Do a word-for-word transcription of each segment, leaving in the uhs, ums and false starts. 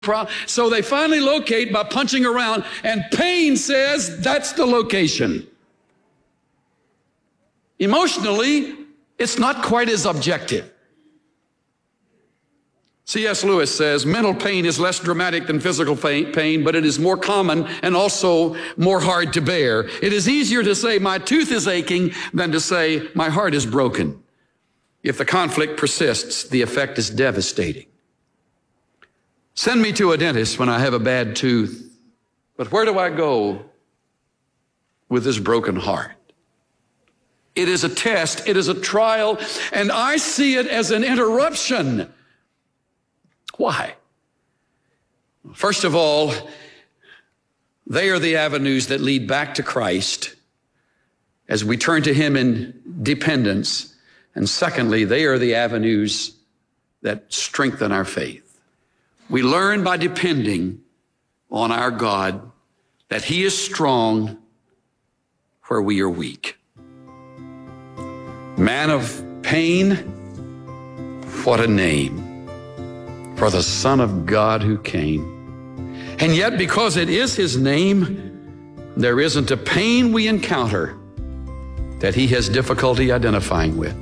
problem. So they finally locate by punching around, and pain says that's the location. Emotionally, it's not quite as objective. C S Lewis says, mental pain is less dramatic than physical pain, but it is more common and also more hard to bear. It is easier to say my tooth is aching than to say my heart is broken. If the conflict persists, the effect is devastating. Send me to a dentist when I have a bad tooth, but where do I go with this broken heart? It is a test, it is a trial, and I see it as an interruption. Why? First of all, they are the avenues that lead back to Christ as we turn to Him in dependence. And secondly, they are the avenues that strengthen our faith. We learn by depending on our God that He is strong where we are weak. Man of pain, what a name for the Son of God who came. And yet, because it is His name, there isn't a pain we encounter that He has difficulty identifying with.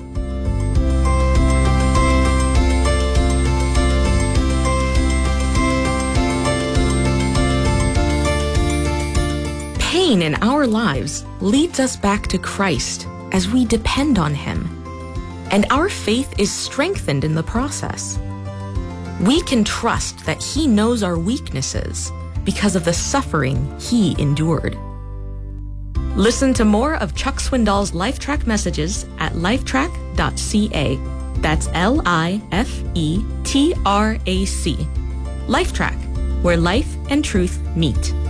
Pain in our lives leads us back to Christ as we depend on Him, and our faith is strengthened in the process. We can trust that He knows our weaknesses because of the suffering He endured. Listen to more of Chuck Swindoll's LifeTrack messages at lifetrack dot c a. That's L I F E T R A C. LifeTrack, where life and truth meet.